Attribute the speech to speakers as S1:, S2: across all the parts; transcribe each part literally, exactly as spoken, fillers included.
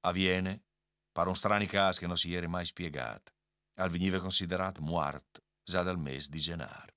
S1: avviene per un strani caso che non si era mai spiegato. Al veniva considerato morto già dal mese di gennaio.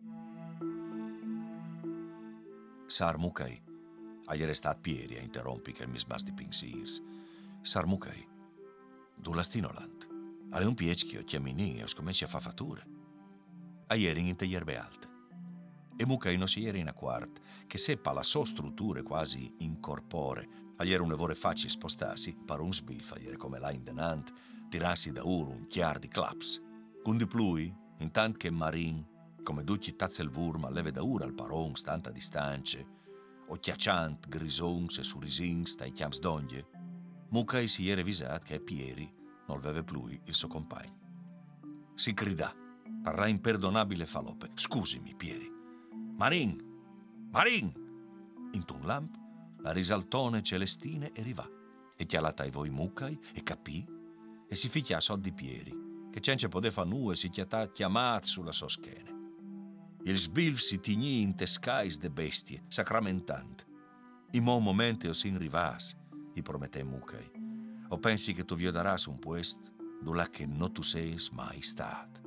S1: Sar Mucai, agli era stato Pieri a interrompi che mi sbasti pensiers. Sar Mucai, du l'astinolant, alle un piecchio chiamini e scominci a fa fatture. A ieri in te ierbe alte. E Mucai non si era in acquart, che seppa la sua struttura quasi incorpore, agli era un lavoro facile spostarsi, per un sbilfa, ieri come là in denant, tirarsi da uro un chiar di claps. Con di plui, intanto che Marin, come ducci tazzel vurma, leve da ura al paron stanta distanze, o chiacciant grisons e surisins dai chiams d'onghie, Mucai si era visat che Pieri non aveva più il suo compagno. Si gridà, parrà imperdonabile falope. Scusimi, Pieri. Marin! Marin! Into un lamp, la risaltone celestine e rivà. E chialata ai voi Mucai e capì e si ficchià so di Pieri, che cence poteva nu e si chiatà chiamat sulla sua schiena. Il sbilf si tignì in te scais de bestie, sacramentant. In mo momento o sin rivas, gli prometté Mucai. O pensi che tu viodaras un puest dove che non tu seis mai stat.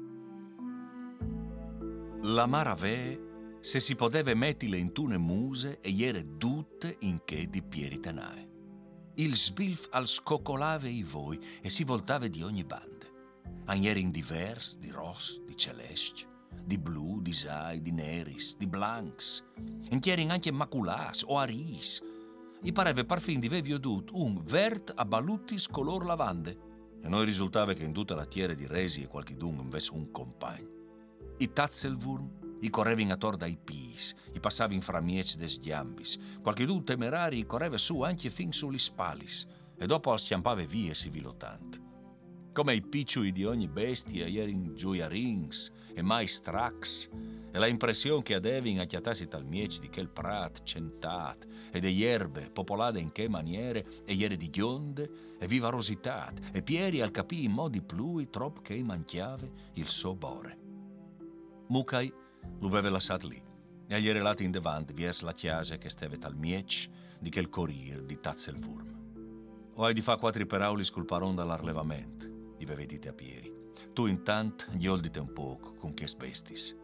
S1: La maravè se si poteva mettile in tune muse e iere tutte in che di Pieri tenae. Il sbilf al scoccolave i voi e si voltava di ogni bande. Anieri in divers, di ros, di celesti, di blu, di sai, di neris, di blancs. Inchieri anche maculas o aris. Gli pareva parfin di vevio dut un vert a baluttis color lavande. E noi risultava che in tutta la tiere di resi e qualchidun avesse un compagno. I tazzelwurm i correvi in attorno ai pis, i passavi in framiec des giambis. Qualchidun temerari correva su anche fin sugli spalis e dopo al schiampava via sivilotant. Come i picciui di ogni bestia ieri in gioiarins e mai strax, e la impressione che adevin a chiatarsi tal miec di quel prat centat e de ierbe popolate in che maniere e ieri di gionde e viva rositat e Pieri al capì in modi plui trop che manchiave il suo bore. Mucai lo aveva lasciato lì e agli relati in davanti vers la chiesa che steve tal miec di quel corir di Tazzelwurm. O hai di fa quattro parauli sculparon dall'arlevamento, gli aveva dite a Pieri. Tu intanto gli oldite un poco con che spestis.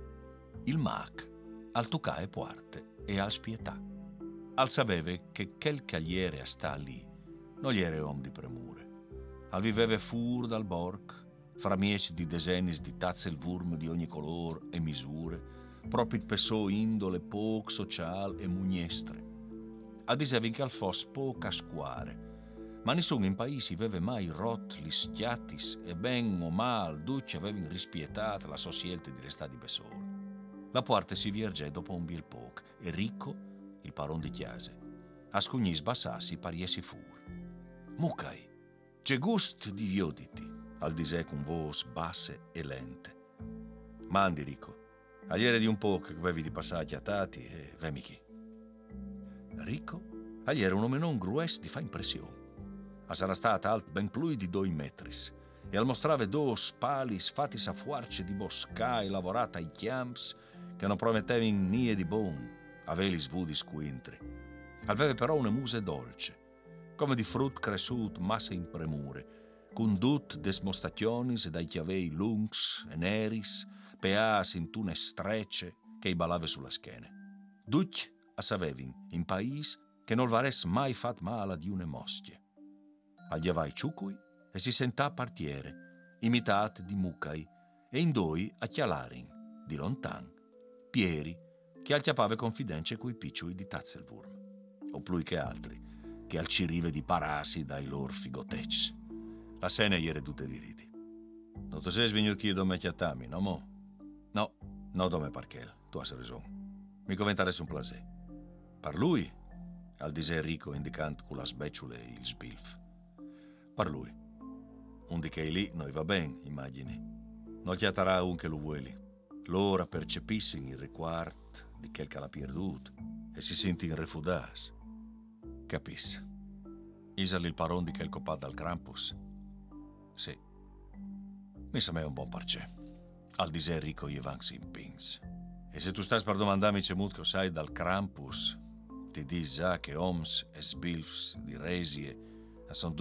S1: Il mac al tucae puarte e al spietà. Al sapeve che quel cagliere a sta lì non gli era om di premure. Al viveva fur dal borg, fra mieci di desennis di Tazzelwurm di ogni color e misure, proprio per so indole poc social e mugnestre. A disevin che al fos poca square, ma nessuno in paesi aveva mai rot gli stiatis e ben o mal ducci avevano rispietato la società di restare di besol. La porta si vierge dopo un bil poc e Ricco, il paron di chiese, a scugni sbassassi pariesi fur. Mucai, c'è gust di vioditi, al disè con vos basse e lente. Mandi, Ricco, agliere di un poc che avevi di passare chiatati e vemi chi. Ricco, agliere un omenon grues di fa impressione. A sarà stata alt ben più di due metris e al mostrave dos palis fatis a fuarce di boscai lavorata ai chiamps che non promettevin nie di bon, aveli svudi squintri. Aveva però una muse dolce, come di frut cresciut massa in premure, con dut des mostationis e dai chiavei lungs e neris, peas in tune strecce che i balave sulla schiena. Duc a savevin in pais che non vares mai fat mala di une mostie. Agliavai ciucui e si sentà partiere, imitat di Mucai, e in doi a chialarin, di lontan, Pieri, che acchiappava confidenze coi picciui di Tazzelwurm, o plui che altri, che al cirive di parasi dai lor figotec. La sene ieri tutte di ridi. Non ti sei svenuto chi dome chiattami, no mo? No, no dome parchel, tu hai ragione. Mi comentaresti un plasè. Per lui, al disè Rico indicando con la sbecciule il sbilf. Per lui. Un di che lì noi va ben, immagini. Non chiatarà un che lo vueli. L'ora percepissin il riquart di quel che l'ha perduto e si sentin refudas. Capis. Isali il paron di quel copat dal Krampus. Sì. Mi sa me un buon parcè. Al disè Rico gli van in pins. E se tu stai per domandarmi c'è mut che sai dal Krampus, ti dis già che oms e sbilfs di resie son